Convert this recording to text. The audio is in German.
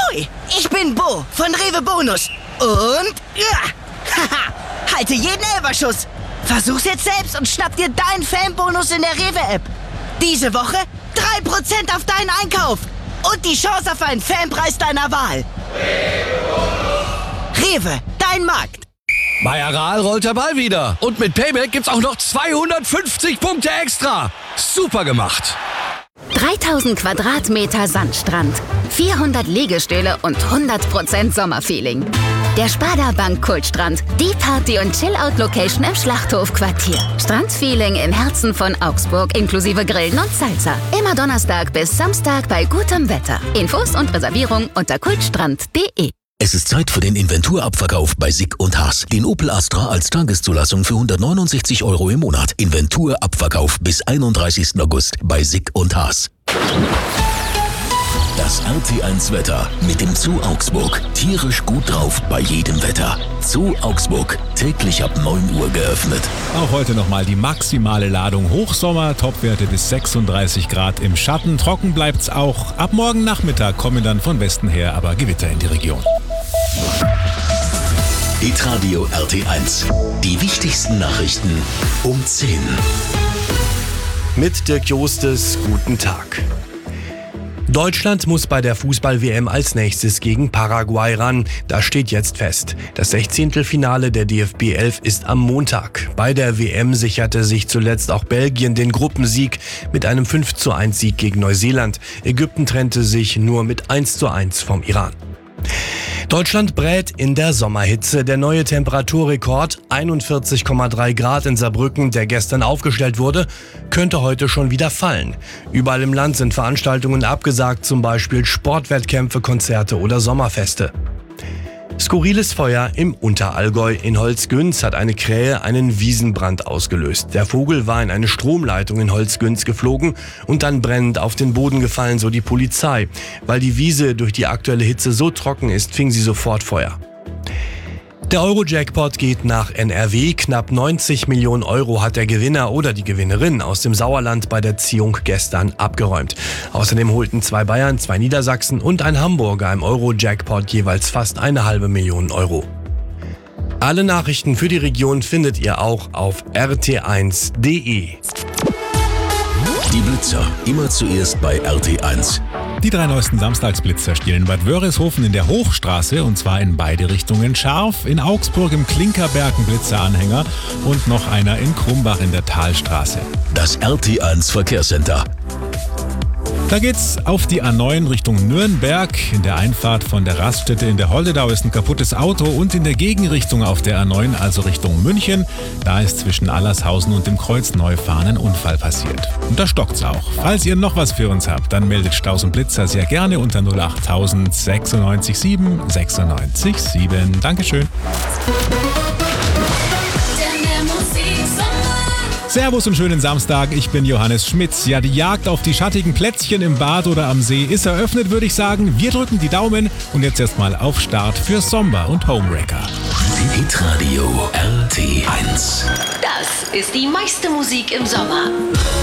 Ahoi, ich bin Bo von Rewe Bonus. Und, haha, halte jeden Elberschuss. Versuch's jetzt selbst und schnapp dir deinen Fanbonus in der Rewe-App. Diese Woche 3% auf deinen Einkauf. Und die Chance auf einen Fanpreis deiner Wahl. Rewe, dein Markt. Bei Aral rollt der Ball wieder. Und mit Payback gibt's auch noch 250 Punkte extra. Super gemacht. 3000 Quadratmeter Sandstrand, 400 Liegestühle und 100% Sommerfeeling. Der Sparda Bank Kultstrand, die Party- und Chill-Out-Location im Schlachthofquartier. Strandfeeling im Herzen von Augsburg inklusive Grillen und Salsa. Immer Donnerstag bis Samstag bei gutem Wetter. Infos und Reservierung unter kultstrand.de. Es ist Zeit für den Inventurabverkauf bei Sick & Haas. Den Opel Astra als Tageszulassung für 169 € im Monat. Inventurabverkauf bis 31. August bei Sick & Haas. Das RT1 Wetter mit dem Zoo Augsburg. Tierisch gut drauf bei jedem Wetter. Zoo Augsburg. Täglich ab 9 Uhr geöffnet. Auch heute nochmal die maximale Ladung Hochsommer. Topwerte bis 36 Grad im Schatten. Trocken bleibt's auch. Ab morgen Nachmittag kommen dann von Westen her aber Gewitter in die Region. Hitradio RT1. Die wichtigsten Nachrichten um 10. Mit Dirk Jostes, guten Tag. Deutschland muss bei der Fußball-WM als nächstes gegen Paraguay ran. Das steht jetzt fest. Das 16. der DFB 11 ist am Montag. Bei der WM sicherte sich zuletzt auch Belgien den Gruppensieg mit einem 5:1 Sieg gegen Neuseeland. Ägypten trennte sich nur mit 1:1 vom Iran. Deutschland brät in der Sommerhitze. Der neue Temperaturrekord, 41,3 Grad in Saarbrücken, der gestern aufgestellt wurde, könnte heute schon wieder fallen. Überall im Land sind Veranstaltungen abgesagt, zum Beispiel Sportwettkämpfe, Konzerte oder Sommerfeste. Skurriles Feuer im Unterallgäu. In Holzgünz hat eine Krähe einen Wiesenbrand ausgelöst. Der Vogel war in eine Stromleitung in Holzgünz geflogen und dann brennend auf den Boden gefallen, so die Polizei. Weil die Wiese durch die aktuelle Hitze so trocken ist, fing sie sofort Feuer. Der Euro-Jackpot geht nach NRW. Knapp 90 Millionen € hat der Gewinner oder die Gewinnerin aus dem Sauerland bei der Ziehung gestern abgeräumt. Außerdem holten 2 Bayern, 2 Niedersachsen und ein Hamburger im Euro-Jackpot jeweils fast 1,5 Million €. Alle Nachrichten für die Region findet ihr auch auf rt1.de. Die Blitzer, immer zuerst bei RT1. Die 3 neuesten Samstagsblitzer stehen in Bad Wörishofen in der Hochstraße und zwar in beide Richtungen scharf. In Augsburg im Klinkerberg ein Blitzeranhänger und noch einer in Krumbach in der Talstraße. Das RT1 Verkehrscenter. Da geht's auf die A9 Richtung Nürnberg. In der Einfahrt von der Raststätte in der Holledau ist ein kaputtes Auto und in der Gegenrichtung auf der A9, also Richtung München, da ist zwischen Allershausen und dem Kreuz Neufahren ein Unfall passiert. Und da stockt's auch. Falls ihr noch was für uns habt, dann meldet Staus und Blitzer sehr gerne unter 08000 96 7 96 7. Dankeschön. Servus und schönen Samstag, ich bin Johannes Schmitz. Ja, die Jagd auf die schattigen Plätzchen im Bad oder am See ist eröffnet, würde ich sagen. Wir drücken die Daumen und jetzt erstmal auf Start für Somber und Homewrecker. Hitradio RT1. Das ist die meiste Musik im Sommer.